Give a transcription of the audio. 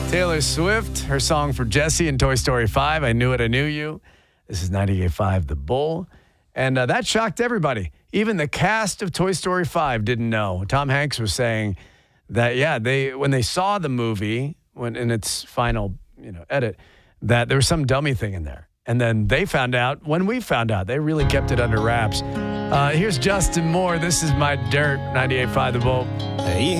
Taylor Swift, her song for Jessie in Toy Story 5, I Knew It, I Knew You. This is 98.5 The Bull. And that shocked everybody. Even the cast of Toy Story 5 didn't know. Tom Hanks was saying that, when they saw the movie in its final edit, that there was some dummy thing in there. And then they found out when we found out. They really kept it under wraps. Here's Justin Moore. This is My Dirt, 98.5 The Bull.